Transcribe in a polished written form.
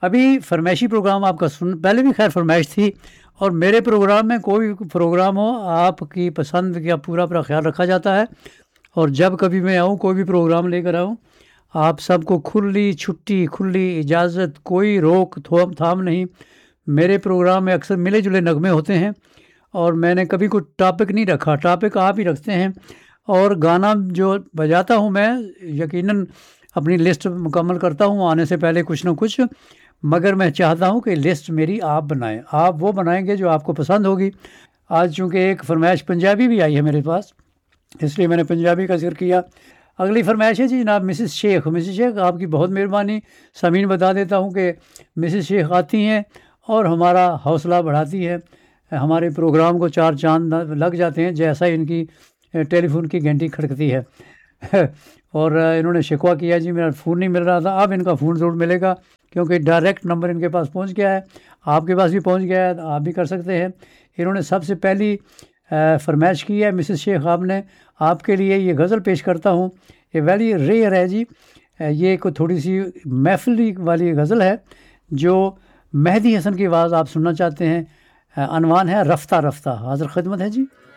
ابھی فرمائشی پروگرام آپ کا پہلے بھی خیر فرمائش تھی، اور میرے پروگرام میں کوئی بھی پروگرام ہو آپ کی پسند کا پورا خیال رکھا جاتا ہے، اور جب کبھی میں آؤں کوئی بھی پروگرام لے کر آؤں، آپ سب کو کھلی چھٹی، کھلی اجازت، کوئی روک تھام نہیں۔ میرے پروگرام میں اکثر ملے جلے نغمے ہوتے ہیں، اور میں نے کبھی کوئی ٹاپک نہیں رکھا، ٹاپک آپ ہی رکھتے ہیں، اور گانا جو بجاتا ہوں میں یقیناً اپنی لسٹ مکمل کرتا ہوں آنے سے پہلے کچھ نہ کچھ، مگر میں چاہتا ہوں کہ لسٹ میری آپ بنائیں، آپ وہ بنائیں گے جو آپ کو پسند ہوگی۔ آج چونکہ ایک فرمائش پنجابی بھی آئی ہے میرے پاس، اس لیے میں نے پنجابی کا ذکر کیا۔ اگلی فرمائش ہے جی جناب مسز شیخ۔ مسز شیخ آپ کی بہت مہربانی۔ سامعین بتا دیتا ہوں کہ مسز شیخ آتی ہیں اور ہمارا حوصلہ بڑھاتی ہے، ہمارے پروگرام کو چار چاند لگ جاتے ہیں جیسا ان کی ٹیلی فون کی گھنٹی کھڑکتی ہے۔ اور انہوں نے شکوہ کیا جی میرا فون نہیں مل رہا تھا، اب ان کا فون ضرور ملے گا کیونکہ ڈائریکٹ نمبر ان کے پاس پہنچ گیا ہے، آپ کے پاس بھی پہنچ گیا ہے، آپ بھی کر سکتے ہیں۔ انہوں نے سب سے پہلی فرمائش کی ہے مسز شیخ آپ نے، آپ کے لیے یہ غزل پیش کرتا ہوں۔ یہ ویری ریئر ہے جی، یہ کوئی تھوڑی سی محفلی والی غزل ہے جو مہدی حسن کی آواز آپ سننا چاہتے ہیں۔ عنوان ہے رفتہ رفتہ۔ حاضر خدمت ہے جی۔